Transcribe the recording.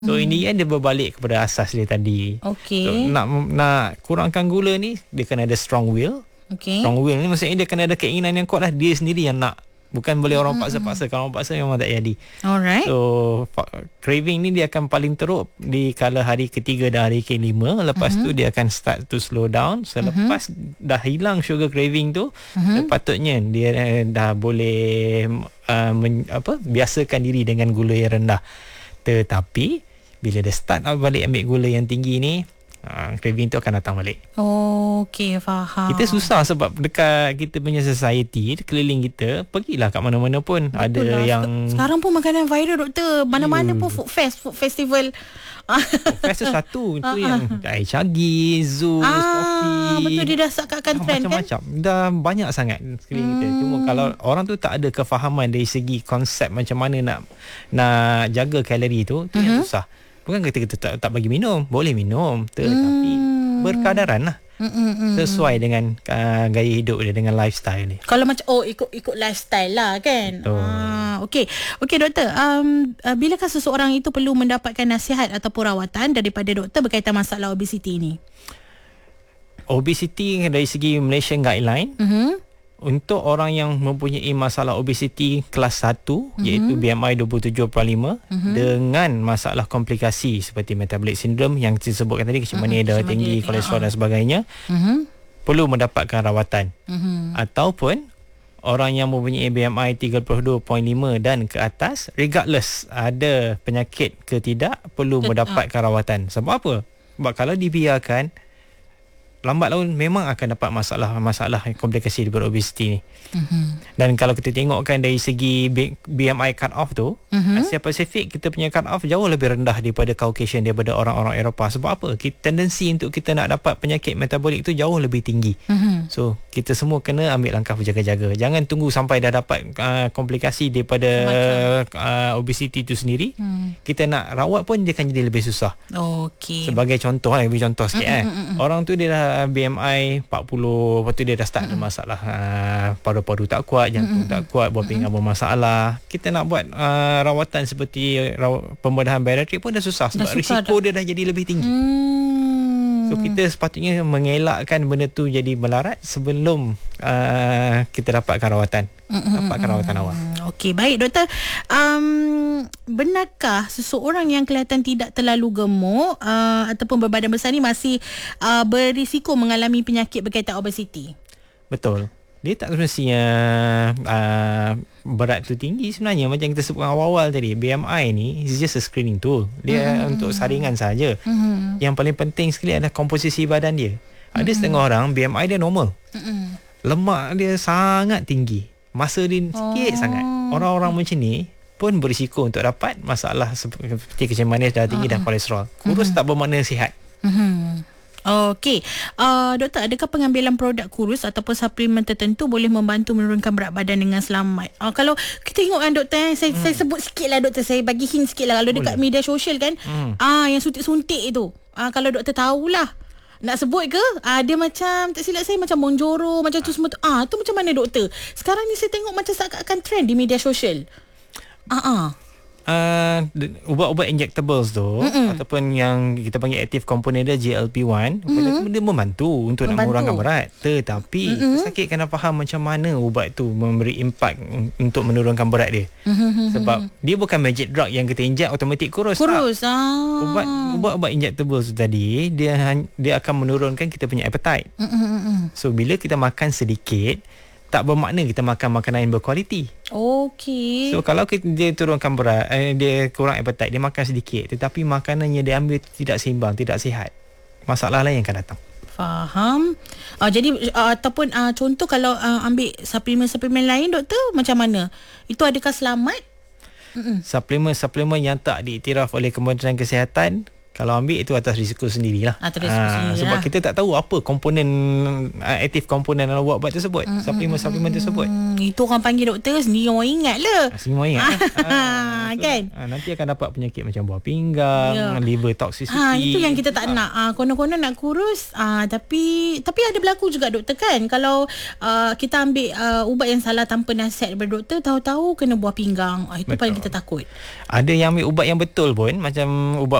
So in the end dia berbalik kepada asas dia tadi. Okey. So, nak kurangkan gula ni, dia kena ada strong will. Okey. Strong will ni maksudnya dia kena ada keinginan yang kuat lah. Dia sendiri yang nak. Bukan boleh orang paksa-paksa. Kalau orang paksa memang tak jadi. Alright. So craving ni dia akan paling teruk di kala hari ketiga dan hari kelima. Lepas tu dia akan start to slow down. Selepas dah hilang sugar craving tu, sepatutnya dia dah boleh biasakan diri dengan gula yang rendah. Tetapi bila dia start balik ambil gula yang tinggi ni, craving tu akan datang balik. Okey, faham. Kita susah sebab dekat kita punya society, keliling kita, pergilah kat mana-mana pun. Betul ada lah. Yang sekarang pun makanan viral, doktor. Mana-mana pun food festival. Fest satu itu yang air cagi, Zeus, coffee. Betul, dia dah sakatkan trend macam-macam. kan. Dah banyak sangat sekeliling kita. Cuma kalau orang tu tak ada kefahaman dari segi konsep macam mana nak jaga kalori tu, tu yang susah. Bukan kata kita tak bagi minum, boleh minum, tetapi berkadaran lah. Sesuai dengan gaya hidup dia, dengan lifestyle ni. Kalau macam ikut lifestyle lah kan. Okey doktor, bilakah seseorang itu perlu mendapatkan nasihat ataupun rawatan daripada doktor berkaitan masalah obesiti ni? Obesiti dari segi Malaysian guideline, untuk orang yang mempunyai masalah obesiti kelas 1, iaitu BMI 27.5, dengan masalah komplikasi seperti metabolic syndrome yang disebutkan tadi, kencing darah tinggi, kolesterol dan sebagainya, perlu mendapatkan rawatan. Ataupun orang yang mempunyai BMI 32.5 dan ke atas, regardless ada penyakit ke tidak, perlu mendapatkan rawatan. Sebab apa? Sebab kalau dibiarkan, lambat laun memang akan dapat masalah komplikasi daripada obesiti ni. Dan kalau kita tengokkan dari segi BMI cut off tu, Asia Pasifik kita punya cut off jauh lebih rendah daripada Caucasian, daripada orang-orang Eropah. Sebab apa? Tendensi untuk kita nak dapat penyakit metabolik tu jauh lebih tinggi. So kita semua kena ambil langkah berjaga-jaga. Jangan tunggu sampai dah dapat komplikasi daripada obesiti tu sendiri. Kita nak rawat pun dia akan jadi lebih susah. Sebagai contoh, lebih contoh sikit orang tu dia dah BMI 40, lepas tu dia dah start ada masalah paru-paru tak kuat, jantung tak kuat, buah pinggang bermasalah. Kita nak buat rawatan seperti pembedahan bariatrik pun dah susah sebab risiko dia dah jadi lebih tinggi. So kita sepatutnya mengelakkan benda tu jadi melarat sebelum kita dapatkan rawatan. Dapatkan rawatan awal. Okey, baik doktor. Benarkah seseorang yang kelihatan tidak terlalu gemuk ataupun berbadan besar ni masih berisiko mengalami penyakit berkaitan obesiti? Betul. Dia tak semestinya berat tu tinggi sebenarnya. Macam kita sebut awal-awal tadi, BMI ni is just a screening tool. Dia untuk saringan saja. Yang paling penting sekali adalah komposisi badan dia. Ada setengah orang BMI dia normal, lemak dia sangat tinggi, masa dia sikit sangat. Orang-orang macam ni pun berisiko untuk dapat masalah seperti kencing manis, darah tinggi dan kolesterol. Kurus tak bermakna sihat. Okey. Doktor, adakah pengambilan produk kurus ataupun suplemen tertentu boleh membantu menurunkan berat badan dengan selamat? Kalau kita tengok kan doktor, saya sebut sikit lah doktor, saya bagi hint sikit lah. Kalau dekat media sosial kan, yang suntik-suntik itu, kalau doktor tahulah nak sebut ke, dia macam, tak silap saya, macam Monjoro, macam tu semua tu. Tu macam mana doktor? Sekarang ni saya tengok macam seakan-akan trend di media sosial. Ubat-ubat injectables tu, ataupun yang kita panggil active component dia, GLP-1, dia membantu untuk nak mengurangkan berat. Tetapi sakit kena faham macam mana ubat tu memberi impak untuk menurunkan berat dia. Sebab dia bukan magic drug yang kita inject automatik kurus. Ubat-ubat injectables tu tadi, dia akan menurunkan kita punya appetite. So bila kita makan sedikit, tak bermakna kita makan makanan yang berkualiti. Okey. So kalau dia turunkan berat, dia kurang appetite, dia makan sedikit, tetapi makanannya dia ambil tidak seimbang, tidak sihat, masalah lain yang akan datang. Faham. Jadi ataupun contoh kalau ambil suplemen-suplemen lain doktor, macam mana? Itu adakah selamat? Suplemen-suplemen yang tak diiktiraf oleh Kementerian Kesihatan, Kalau ambil itu atas risiko sendirilah. Atas risiko sendirilah. Sebab kita tak tahu apa komponen aktif komponen dalam ubat tersebut, suplemen tersebut. Itu orang panggil doktor sendiri orang ingat lah. Semua ingat. Kan? Nanti akan dapat penyakit macam buah pinggang, liver toxicity. Itu yang kita tak nak. Konon-konon nak kurus, tapi ada berlaku juga doktor kan. Kalau kita ambil ubat yang salah tanpa nasihat daripada doktor, tahu-tahu kena buah pinggang. Itu paling kita takut. Ada yang ambil ubat yang betul pun, macam ubat